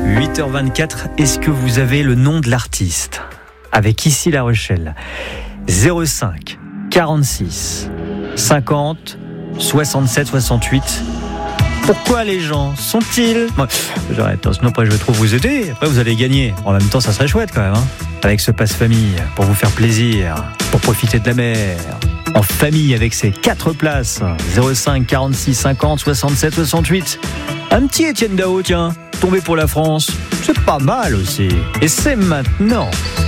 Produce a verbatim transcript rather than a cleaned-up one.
huit heures vingt-quatre, est-ce que vous avez le nom de l'artiste ? Avec ici La Rochelle. zéro cinq quarante-six cinquante soixante-sept soixante-huit. Pourquoi les gens sont-ils... Bon, j'arrête, sinon après je vais trop vous aider. Après vous allez gagner. En même temps ça serait chouette quand même, hein, avec ce passe-famille, pour vous faire plaisir, pour profiter de la mer. En famille avec ces quatre places. zéro cinq quarante-six cinquante soixante-sept soixante-huit. Un petit Étienne Dao, tiens, tombé pour la France. C'est pas mal aussi. Et c'est maintenant.